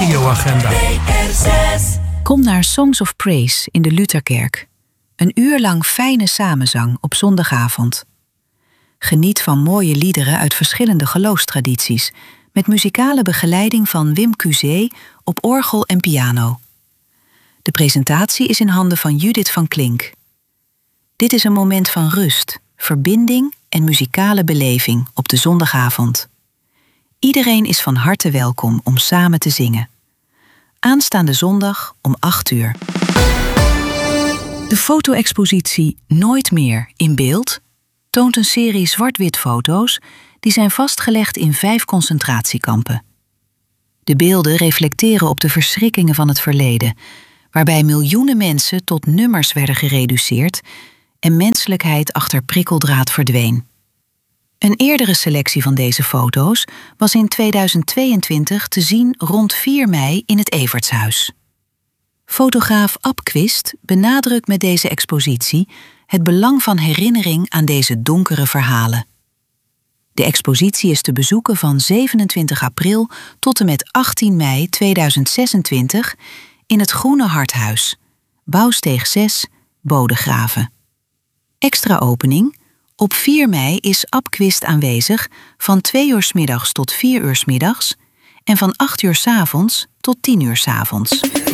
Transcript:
regioagenda. Kom naar Songs of Praise in de Lutherkerk. Een uur lang fijne samenzang op zondagavond. Geniet van mooie liederen uit verschillende geloofstradities, met muzikale begeleiding van Wim Cuzé op orgel en piano. De presentatie is in handen van Judith van Klink. Dit is een moment van rust, verbinding en muzikale beleving op de zondagavond. Iedereen is van harte welkom om samen te zingen. Aanstaande zondag om 8:00. De foto-expositie Nooit meer in beeld toont een serie zwart-wit foto's die zijn vastgelegd in 5 concentratiekampen. De beelden reflecteren op de verschrikkingen van het verleden, waarbij miljoenen mensen tot nummers werden gereduceerd en menselijkheid achter prikkeldraad verdween. Een eerdere selectie van deze foto's was in 2022 te zien rond 4 mei in het Evertshuis. Fotograaf Ab Quist benadrukt met deze expositie het belang van herinnering aan deze donkere verhalen. De expositie is te bezoeken van 27 april tot en met 18 mei 2026 in het Groene Harthuis, Bouwsteeg 6, Bodegraven. Extra opening: op 4 mei is Ab Quist aanwezig van 2:00 's middags tot 4:00 's middags en van 8:00 's avonds tot 10:00 's avonds.